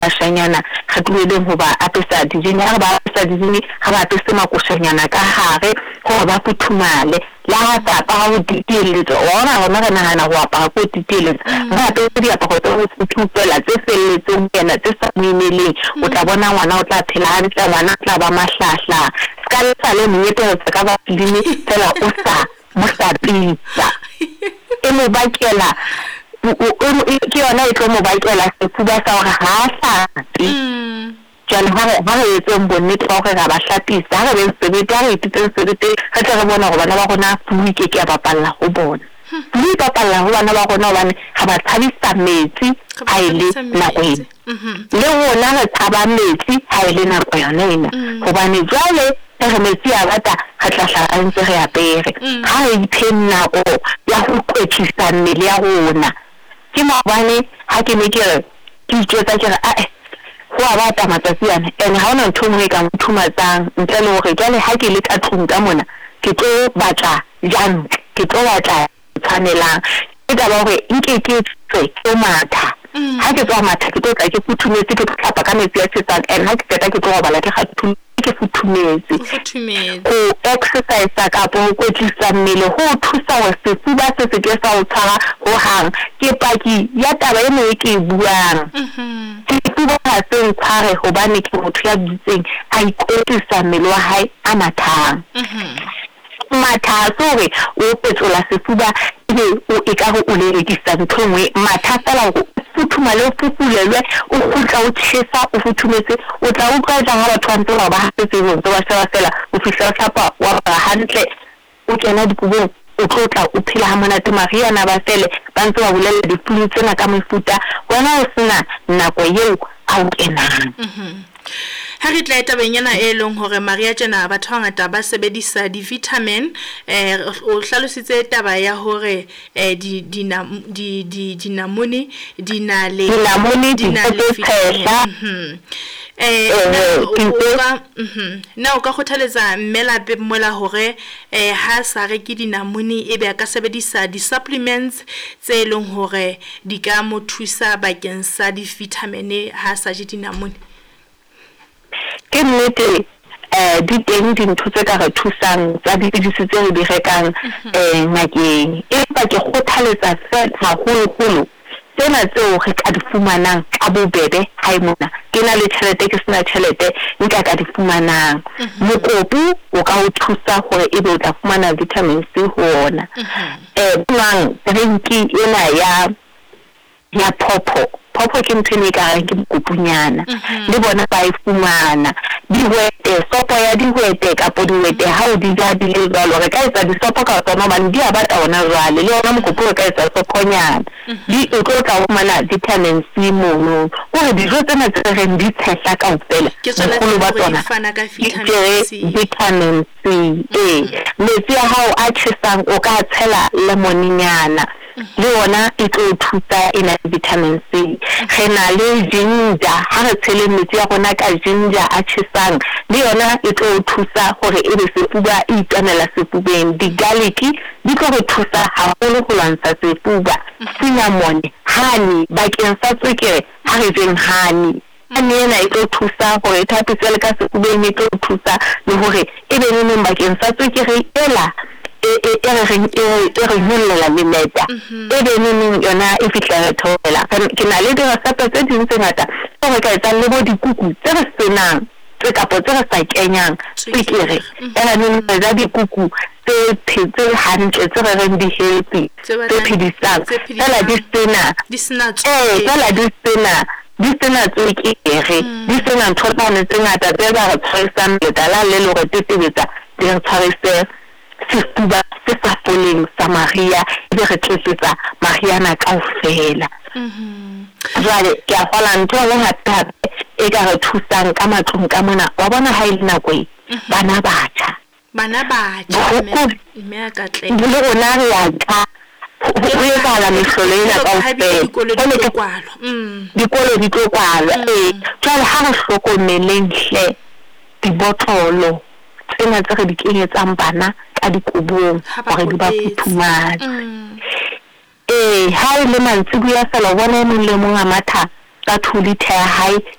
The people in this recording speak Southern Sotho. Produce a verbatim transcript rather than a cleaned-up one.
bashanyana ga tloeleng ho ba apesa dijene ga ba apesa dijene ga ba apesa makoshanyana ka hare go ba futhumale la ga sa pa go diteletso ona gona ga nagana go apara go diteletso ga apesa diaparo tsa go futhupela tse felletseng yena tse sa mmeleng o tla bona ngwana o tla phela ga tla ngwana tla ba mahlahla ska le sa le monyetelo ka ba filimi tsela o sa mo sa pizza e mo bakela ke yona e tlo mo bakela sefuba sa gore ha sa jalo ga re etseng bonnete ba gore ga ba hlatisa ga re sebete ga re ititseng sebete ga tla re bona gore bana ba gona fui ke ke a bapalla go bona fui bapalla go bana ba gona gobane ga ba tshabisa metsi ga e le nako ena le gona re tshaba metsi ga e le nako yona ena gobane jwale re metsi a bata ga tla ntse re apere ga re iphe nako ya go kwetlisa mmele ya rona ke mabane ha ke ne ke re ke itsetsa ke re a go a bata matsatsi yana ene ha ona ntho nngwe ka mothumatsang ntle le hore jale ha ke le ka tlung ka mona ke tlo batla jang ke tlo batla tshwanelang ke ka ba hore nke ke tse ke matha ha ke tswa matha ke tlo ka ke futhumetse ke tlhapa ka metsi a tshetsang ene ha ke feta ke tlo bala ke ga ke futhumetse go exercise ka bo go tlisa mmele go thusa go sefuba se se ke sa o tshwara go hang ke paki ya taba eno e ke buang sefuba ha se ntshware gobane ke motho ya ditseng a ikotlisa mmele wa hae a mathang matha sore o petsola sefuba ebe o e ka go o le rekisa ntho nngwe matha fela go futhuma le fufulelwe o khutla o tshesa o futhumetse o tla utlwa jang ga batho ba ntse ba hasetse bo ntse ba sheba fela o fihla tlhapa wa ba hantle o kena dikubong o tlotla o phela ha monate mariana ba fele ba ntse ba bolela diflu tsena ka mefuta wena o sena nako yeo a o kenang ha re tla etabenyana e leng hore Maria tjena batho ba ngata ba sebedisa di vitamin eh o hlalositse taba ya hore eh di di di di dinamune di na le di na le vitamin eh o mhm na o ka kgothaletsa mmela be mola hore eh ha sa re ke dinamune e be a ka sebedisa di supplements tse leng hore di ka mo thusa bakeng sa di vitamin ha sa je dinamune ke nnete eh di teng dintho tse ka re thusang tsa dipidisi tse re di rekang eh ngakeng empa ke kgothaletsa fela haholo tsena tseo re ka di fumanang ka bobebe ha mona ke na le tšhelete ke sena tšhelete nka ka di fumanang mokopu o ka o thusa gore e be o tla fumana vitamin C ho ona eh mang drinki ena ya ya popo popo ke mpene ka re ke mokopunyana le bona ba e fumana diwete sopo ya diwete ka po diwete ha o di ja di le jalo re ka etsa di sopo ka tsona ba di a bata ona jwale le ona mokopu re ka etsa soponyana di o tlo tla fumana vitamin C mono gore dijo tsena tse re di tshela ka ofela mogolo ba tsona vitamin C eh metsi a hao a tshesang o ka tshela lemoninyana le ona e tlo thusa ena vitamin C ge na le ginger ha re tshele metsi ya gona ka ginger a tshesang le yona e tlo thusa gore e be sefuba e itanela sefubeng di garlic di tlo re thusa haholo go lwantsha sefuba cinnamon honey bakeng sa tswekere ha re jeng honey ane ena e tlo thusa gore thapise le ka sefubeng e tlo thusa le gore e be ne bakeng sa tswekere ela e e re e re nyolla le meta e be ne yona e fitla thoela ke na le dira sa tse ding tse ngata gore ka etsa le bo dikuku tse re senang tse ka potse re sa kenyang tswekere ela ne tsa dikuku tse tse hantle tse re reng di healthy tse phedisang ela di sena di sena eh ela di sena di sena tswekere di sena nthotsane tse ngata tse ba re tshwarisang le dala le lo re tetebetsa di re tshwarise sefuba se sa foleng sa Maria e re tletsetsa Mariana kaofela jwale ke a gola ntho le ngata e ka re thusang ka matlong ka mona wa bona ha ile nako e bana batjha bana batjha mme a ka tle le rona re ya ka o e bala mehlolo ena kaofela dikolo di tlo kwalwa eh jwale ha re hlokomeleng hle dibotolo tsena tse re di kenyetsang bana ka dikobong gore di ba futhumane eh ha ile mantsibuya fela bona mo le mong a matha ka thuli the hae